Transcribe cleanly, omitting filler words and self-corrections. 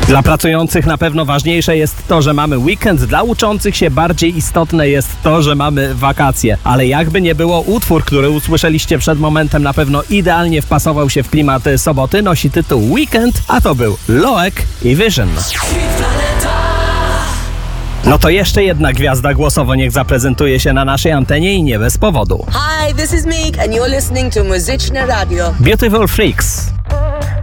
Dla pracujących na pewno ważniejsze jest to, że mamy weekend, dla uczących się bardziej istotne jest to, że mamy wakacje. Ale jakby nie było, utwór, który usłyszeliście przed momentem, na pewno idealnie wpasował się w klimat soboty, nosi tytuł Weekend, a to był Loek i Vision. No to jeszcze jedna gwiazda głosowo niech zaprezentuje się na naszej antenie i nie bez powodu. Hi, this is Meek and you're listening to Muzyczne Radio. Beautiful Freaks.